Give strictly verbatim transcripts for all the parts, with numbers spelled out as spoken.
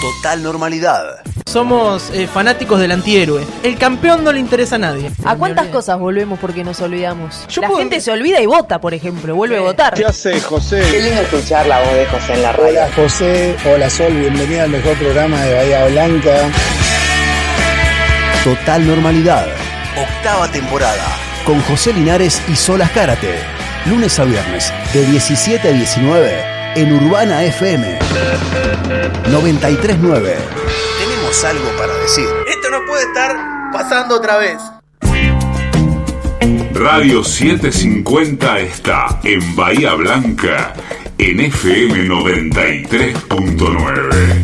Total normalidad. Somos eh, fanáticos del antihéroe. El campeón no le interesa a nadie. ¿A cuántas cosas volvemos porque nos olvidamos? Yo la puedo... gente se olvida y vota, por ejemplo, vuelve a votar. ¿Qué hace, José? Qué lindo escuchar la voz de José en la radio. Hola, José. Hola, Sol. Bienvenida al mejor programa de Bahía Blanca. Total normalidad. Octava temporada. Con José Linares y Sol Azcárate. Lunes a viernes, de diecisiete a diecinueve, en Urbana F M. noventa y tres punto nueve. Tenemos algo para decir. Esto no puede estar pasando otra vez. Radio setecientos cincuenta está en Bahía Blanca, en F M noventa y tres punto nueve.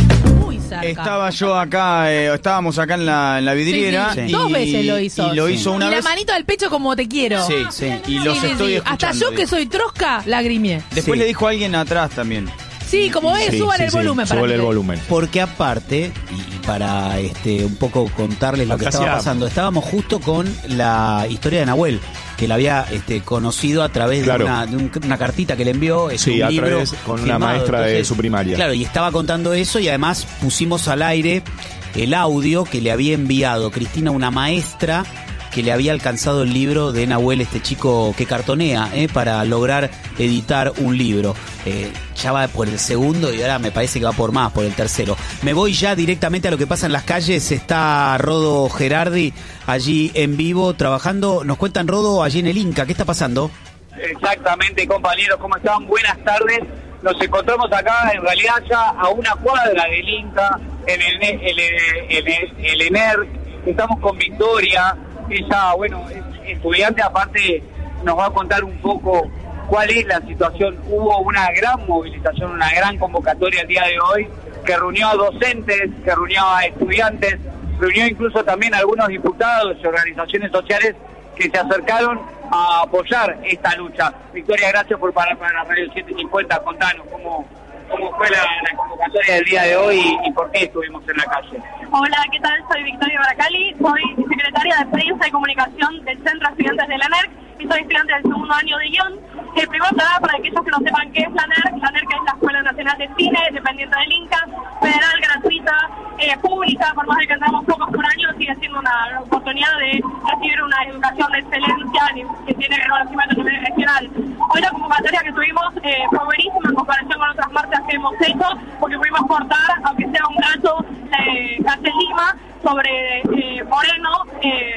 Estaba yo acá, eh, estábamos acá en la, en la vidriera. Sí, sí. Y, Dos veces lo hizo. Y lo hizo sí. una y vez. la manito al pecho como te quiero. Sí, sí. Y los sí, estoy sí. escuchando. Hasta yo que soy trosca, lagrimié. Después Sí. le dijo a alguien atrás también. Sí, como ves, Sí, suban sí, el sí, volumen para súbale mí. el volumen. Porque aparte, y para este un poco contarles lo que Acá estaba sí pasando, estábamos justo con la historia de Nahuel, que la había este, conocido a través Claro. de, una, de un- una cartita que le envió. Es Sí, un a libro través con una firmado, maestra de entonces, su primaria. Claro, y estaba contando eso y además pusimos al aire el audio que le había enviado Cristina, una maestra que le había alcanzado el libro de Nahuel, este chico que cartonea, eh, para lograr editar un libro. Eh, ya va por el segundo y ahora me parece que va por más, por el tercero. Me voy ya directamente a lo que pasa en las calles. Está Rodo Gerardi allí en vivo trabajando. Nos cuentan, Rodo, allí en el Inca. ¿Qué está pasando? Exactamente, compañeros, ¿cómo están? Buenas tardes. Nos encontramos acá, en realidad, ya a una cuadra del Inca, en el, el, el, el, el ENER. Estamos con Victoria. Ella, bueno, es estudiante, aparte nos va a contar un poco cuál es la situación. Hubo una gran movilización, una gran convocatoria el día de hoy, que reunió a docentes, que reunió a estudiantes, reunió incluso también a algunos diputados y organizaciones sociales que se acercaron a apoyar esta lucha. Victoria, gracias por parar para la Radio setecientos cincuenta. Contanos cómo, cómo fue la, la convocatoria del día de hoy y, y por qué estuvimos en la calle. Hola, ¿qué tal? Soy Victoria Baracali, soy secretaria de Prensa y Comunicación del Centro de Estudiantes de la N E R C y soy estudiante del segundo año de guión. El primero nada, para aquellos que no sepan qué es la N E R C, la N E R C es la Escuela Nacional de Cine, dependiente del Inca, federal, gratuita, eh, pública, por más de que entramos pocos por año, sigue siendo una oportunidad de recibir una educación de excelencia que tiene reconocimiento a nivel regional. Hoy la convocatoria que tuvimos eh, fue buenísima en comparación con otras marchas que hemos hecho, porque pudimos cortar, aunque sea un gato, eh, en Lima, sobre eh, Moreno, eh,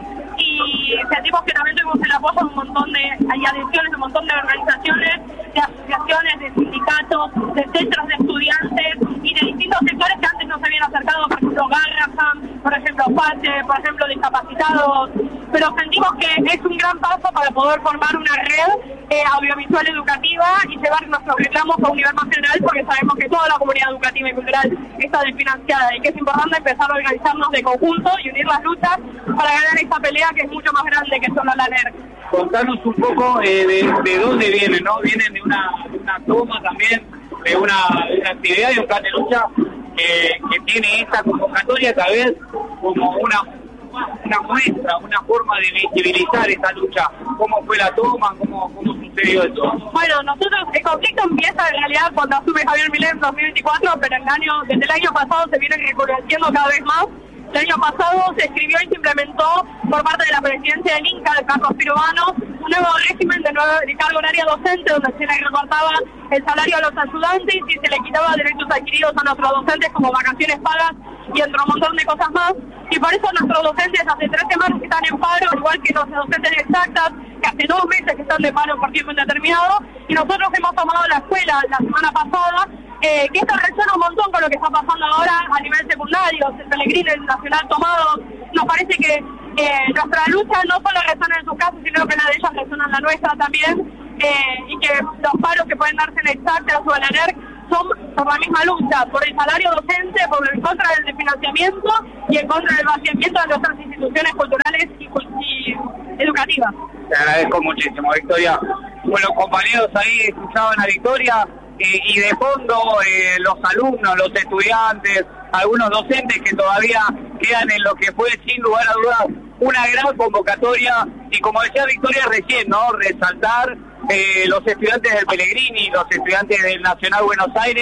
y sentimos que también tuvimos el apoyo de un montón de, hay adhesiones de un montón de organizaciones, de asociaciones, de sindicatos, de centros de estudiantes y de distintos sectores que antes no se habían acercado, por ejemplo Garraham, por ejemplo Pache, por ejemplo discapacitados, pero sentimos que es un gran paso para poder formar una red eh, audiovisual educativa y llevar nuestros reclamos a un nivel más general, porque sabemos que toda la comunidad educativa y cultural está desfinanciada y que es importante empezar a organizarnos de conjunto y unir las luchas para ganar esta pelea que es mucho más grande que solo la N E R C. Contanos un poco eh, de, de dónde vienen, ¿no? Vienen de una, de una toma también, de una, de una actividad y un plan de lucha eh, que tiene esta convocatoria tal vez como una, una muestra, una forma de visibilizar esta lucha. ¿Cómo fue la toma? ¿Cómo, cómo sucedió esto? Bueno, nosotros, el conflicto empieza en realidad cuando asume Javier Milei en dos mil veinticuatro, pero el año, desde el año pasado se viene recrudeciendo cada vez más. El año pasado se escribió y se implementó por parte de la presidencia del Inca, de Carlos Pirovano, un nuevo régimen de, nuevo, de carga horaria docente, donde se le recortaba el salario a los ayudantes y se le quitaba derechos adquiridos a nuestros docentes como vacaciones pagas y entre un montón de cosas más. Y por eso nuestros docentes hace tres semanas que están en paro, igual que los docentes de exactas, que hace dos meses que están de paro por tiempo indeterminado. Y nosotros hemos tomado la escuela la semana pasada, Eh, que esto resuena un montón con lo que está pasando ahora a nivel secundario, el Pellegrini, el Nacional tomado. Nos parece que eh, nuestra lucha no solo resuena en sus casos, sino que la de ellas resuena en la nuestra también, eh, y que los paros que pueden darse en exactas o en la N E R C son por la misma lucha, por el salario docente, por en contra del financiamiento y en contra del vaciamiento de nuestras instituciones culturales y, y educativas. Te agradezco muchísimo, Victoria. Bueno, compañeros, ahí escuchaban a Victoria. Eh, y de fondo eh, los alumnos, los estudiantes, algunos docentes que todavía quedan en lo que fue sin lugar a dudas una gran convocatoria y como decía Victoria recién, ¿no? Resaltar eh, los estudiantes del Pellegrini, los estudiantes del Nacional Buenos Aires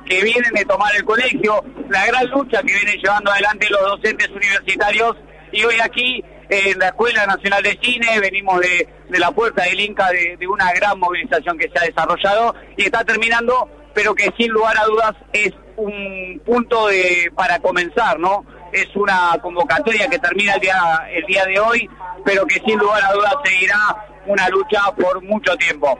que vienen de tomar el colegio, la gran lucha que vienen llevando adelante los docentes universitarios, y hoy aquí en la Escuela Nacional de Cine venimos de, de la puerta del Inca de, de una gran movilización que se ha desarrollado y está terminando, pero que sin lugar a dudas es un punto de, para comenzar, ¿no? Es una convocatoria que termina el día, el día de hoy, pero que sin lugar a dudas seguirá una lucha por mucho tiempo.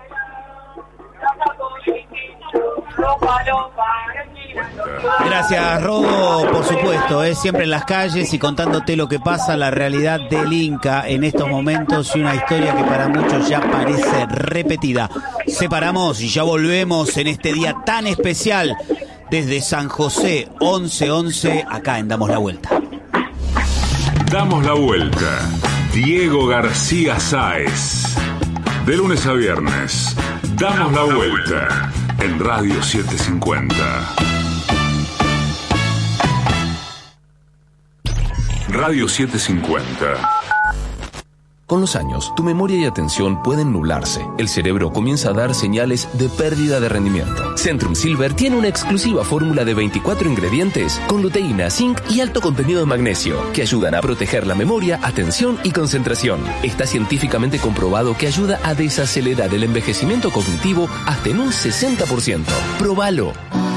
Gracias, Rodo, por supuesto, ¿eh? Siempre en las calles y contándote lo que pasa, la realidad del Inca en estos momentos y una historia que para muchos ya parece repetida. Separamos y ya volvemos en este día tan especial desde San José, once once, acá en Damos la Vuelta. Damos la Vuelta. Diego García Sáez. De lunes a viernes, Damos la Vuelta en Radio setecientos cincuenta. Radio setecientos cincuenta. Con los años, tu memoria y atención pueden nublarse. El cerebro comienza a dar señales de pérdida de rendimiento. Centrum Silver tiene una exclusiva fórmula de veinticuatro ingredientes con luteína, zinc y alto contenido de magnesio que ayudan a proteger la memoria, atención y concentración. Está científicamente comprobado que ayuda a desacelerar el envejecimiento cognitivo hasta en un sesenta por ciento. Probalo.